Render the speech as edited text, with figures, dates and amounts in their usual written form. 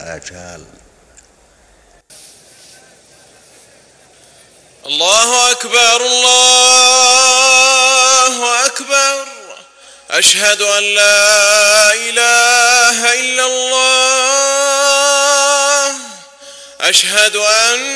آجال. الله أكبر الله أكبر، أشهد أن لا إله إلا الله، أشهد أن